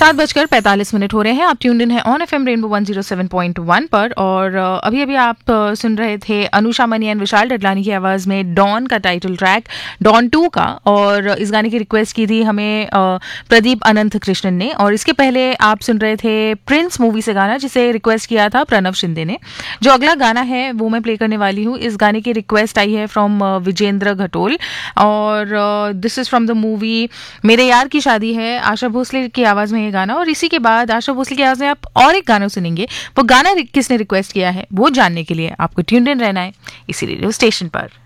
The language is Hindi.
7:45 हो रहे हैं। आप ट्यून्ड इन है ऑन एफएम रेनबो 107.1 पर और अभी अभी आप सुन रहे थे अनुषा मनी एंड विशाल डडलानी की आवाज़ में डॉन का टाइटल ट्रैक, डॉन 2 का। और इस गाने की रिक्वेस्ट की थी हमें प्रदीप अनंत कृष्णन ने। और इसके पहले आप सुन रहे थे प्रिंस मूवी से गाना, जिसे रिक्वेस्ट किया था प्रणव शिंदे ने। जो अगला गाना है वो मैं प्ले करने वाली हूँ। इस गाने की रिक्वेस्ट आई है फ्रॉम विजेंद्र घटोल और this is from the movie मेरे यार की शादी है। आशा भोसले की आवाज़ में ये गाना, और इसी के बाद आशा भोसले की आवाज़ में आप और एक गाना सुनेंगे। वो गाना किसने रिक्वेस्ट किया है वो जानने के लिए आपको ट्यून्ड इन रहना है इसी रेडियो स्टेशन पर।